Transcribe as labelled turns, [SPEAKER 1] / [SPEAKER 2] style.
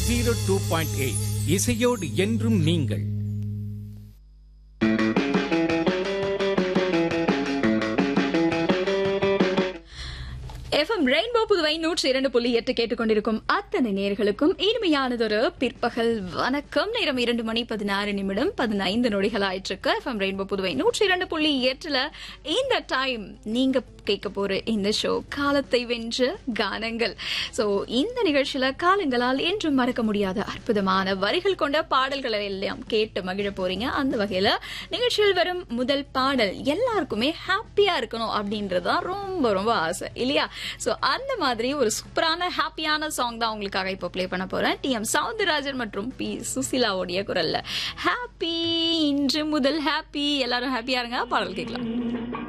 [SPEAKER 1] 102.8 இசையோடு என்றும் நீங்கள்.
[SPEAKER 2] எஃப்எம் ரெயின்போ புதுவை 102.8 கேட்டுக்கொண்டிருக்கும் அத்தனை நேயர்களுக்கும் இனிமையானதொரு பிற்பகல் வணக்கம். நேரம் 2:16 நொடிகள் ஆயிட்டு இருக்கு. எஃப்எம் ரெயின்போ புதுவை 102.8 இந்த டைம் நீங்க கேட்க போற இந்த ஷோ காலத்தை வென்ற கானங்கள். சோ இந்த நிகழ்ச்சியில காலங்களால் என்றும் மறக்க முடியாத அற்புதமான வரிகள் கொண்ட பாடல்களை எல்லாம் கேட்டு மகிழ போறீங்க. அந்த வகையில நிகழ்ச்சியில் வரும் முதல் பாடல் எல்லாருக்குமே ஹாப்பியா இருக்கணும் அப்படின்றதுதான் ரொம்ப ரொம்ப ஆசை இல்லையா? சோ அந்த மாதிரி ஒரு சூப்பரான ஹாப்பியான சாங் தான் உங்களுக்காக இப்போ பிளே பண்ண போறேன். டி.எம். சௌந்தரராஜன் மற்றும் பி. சுசிலாவுடைய குரல்ல ஹாப்பி இன்று முதல் ஹாப்பி. எல்லாரும் ஹாப்பியா இருங்க. பாடல் கேட்கலாம்.